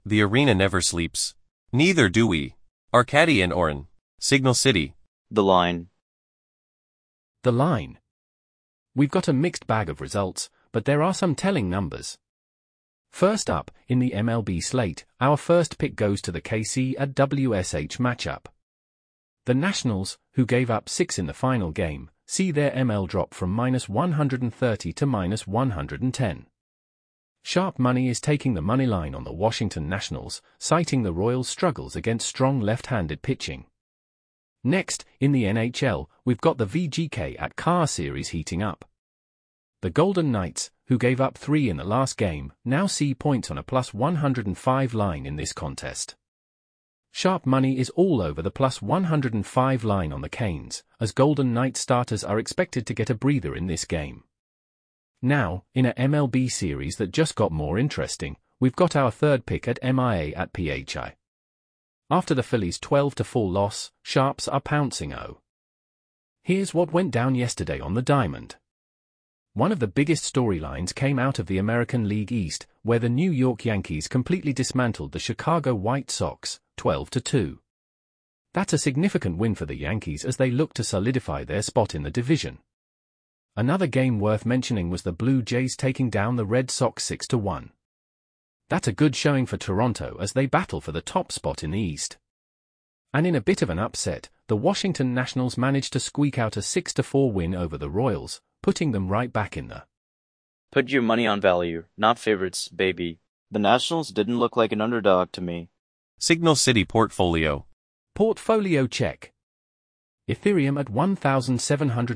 The arena never sleeps. Neither do we. Arcady and Oren. Signal City. The line. The line. We've got a mixed bag of results, but there are some telling numbers. First up, in the MLB slate, our first pick goes to the KC at WSH matchup. The Nationals, who gave up 6 in the final game, see their ML drop from -130 to -110. Sharp Money is taking the money line on the Washington Nationals, citing the Royals' struggles against strong left-handed pitching. Next, in the NHL, we've got the VGK at Car Series heating up. The Golden Knights, who gave up 3 in the last game, now see points on a +105 line in this contest. Sharp Money is all over the +105 line on the Canes, as Golden Knights starters are expected to get a breather in this game. Now, in a MLB series that just got more interesting, we've got our third pick at MIA at PHI. After the Phillies' 12-4 loss, Sharps are pouncing. Here's what went down yesterday on the Diamond. One of the biggest storylines came out of the American League East, where the New York Yankees completely dismantled the Chicago White Sox, 12-2. That's a significant win for the Yankees as they look to solidify their spot in the division. Another game worth mentioning was the Blue Jays taking down the Red Sox 6-1. That's a good showing for Toronto as they battle for the top spot in the East. And in a bit of an upset, the Washington Nationals managed to squeak out a 6-4 win over the Royals, putting them right back in the. Put your money on value, not favorites, baby. The Nationals didn't look like an underdog to me. Signal City Portfolio. Portfolio check. Ethereum at $1,700.